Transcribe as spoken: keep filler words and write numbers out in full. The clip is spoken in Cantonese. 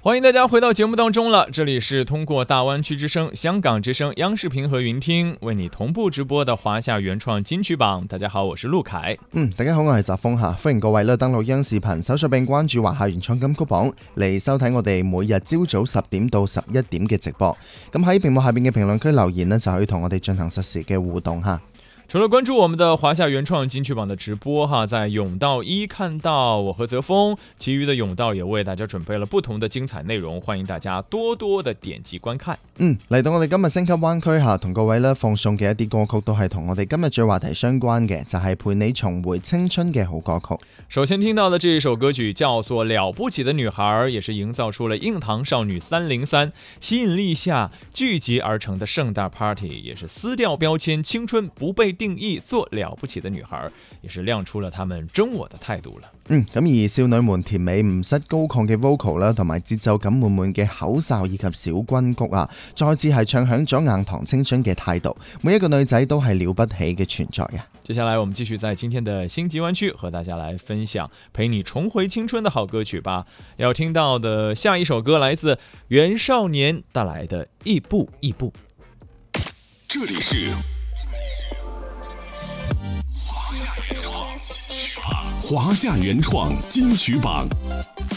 欢迎大家回到节目当中了，这里是通过大湾区之声、香港之声、央視頻和雲聽為你同步直播的華夏原創金曲榜。大家好，我是陸凱。 嗯，大家好，我係澤峰嚇，歡迎各位咧登錄央視頻搜索並關注華夏原創金曲榜嚟收睇我哋每日朝早十點到十一點嘅直播。咁喺屏幕下邊嘅評論區留言呢，就可以同我哋進行實時嘅互動嚇。 除了關注我們的華夏原創金曲榜的直播哈，在甬道一看到我和澤峰，其餘的甬道也為大家準備了不同的精彩內容，歡迎大家多多的點擊觀看。 嗯，嚟到我哋今日星級灣區下，同各位咧放送嘅一啲歌曲都係同我哋今日最話題相關嘅，就係、是、陪你重回青春嘅好歌曲。 首先聽到的這一首歌曲叫做《了不起的女孩》，也是營造出了硬糖少女三零三吸引力下聚集而成的盛大 party， 也是撕掉標籤，青春不被定義，做了不起的女孩，也是亮出了他們爭我的態度了。 嗯，咁而少女們甜美唔失高亢嘅 vocal 啦，同埋節奏感滿滿嘅口哨以及小軍谷啊，再次係唱響咗硬糖青春嘅態度，每一個女仔都係了不起嘅存在啊！ 接下來我們繼續在今天的星級灣區和大家來分享陪你重回青春的好歌曲吧。要聽到的下一首歌來自袁少年帶來的《亦步亦步》。 這裡是華夏原創金曲榜。